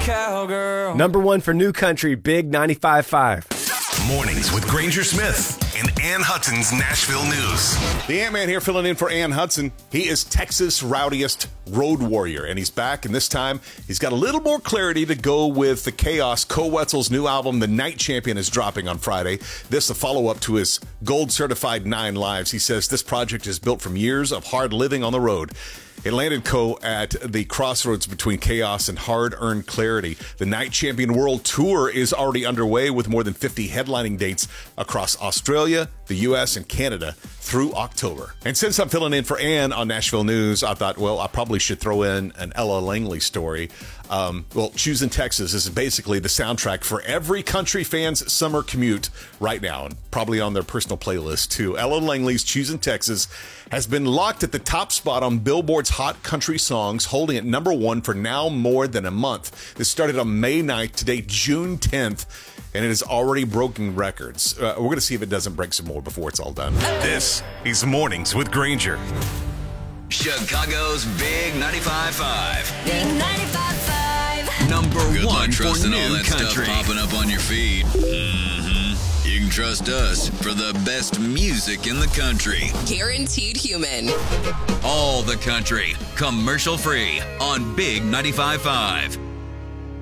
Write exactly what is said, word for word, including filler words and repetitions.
cowgirl. Number one for new country, Big ninety-five point five. Mornings with Granger Smith and Ann Hudson's Nashville News. The Ant-Man here filling in for Ann Hudson. He is Texas' rowdiest road warrior, and he's back, and this time he's got a little more clarity to go with the chaos. Koe Wetzel's new album, The Night Champion, is dropping on Friday. This a follow-up to his gold-certified Nine Lives. He says this project is built from years of hard living on the road. It landed Koe at the crossroads between chaos and hard-earned clarity. The Night Champion World Tour is already underway with more than fifty headlining dates across Australia, the U S, and Canada through October. And since I'm filling in for Ann on Nashville News, I thought, well, I probably should throw in an Ella Langley story. Um, well, Choosing Texas is basically the soundtrack for every country fan's summer commute right now, and probably on their personal playlist too. Ella Langley's Choosing Texas has been locked at the top spot on Billboard's Hot Country Songs, holding it number one for now more than a month. This started on May ninth, today June tenth, and it has already broken records. Uh, we're going to see if it doesn't break some more before it's all done. This is Mornings with Granger. Chicago's Big ninety-five point five. Big ninety-five point five. Number Good one luck for trusting new all that country. stuff popping up on your feed. Mm-hmm. You can trust us for the best music in the country. Guaranteed human. All the country, commercial free on Big ninety-five point five.